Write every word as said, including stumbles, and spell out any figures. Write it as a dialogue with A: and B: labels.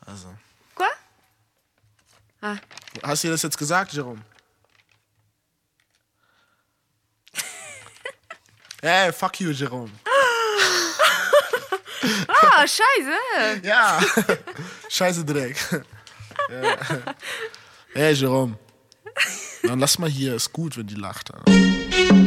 A: Also.
B: Quoi? Ah.
A: Hast du dir das jetzt gesagt, Jerome? Hey, fuck you, Jerome.
B: Ah, scheiße.
A: Ja, scheiße Dreck. Ja. Hey, Jerome. Dann lass mal hier, ist gut, wenn die lacht. Alter.